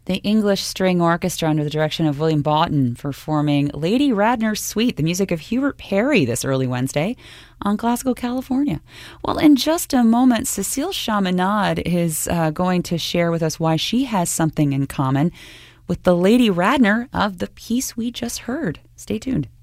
the English String Orchestra under the direction of William Boughton performing Lady Radnor's Suite, the music of Hubert Parry this early Wednesday on Classical California. Well, in just a moment, Cecile Chaminade is going to share with us why she has something in common with the Lady Radnor of the piece we just heard. Stay tuned.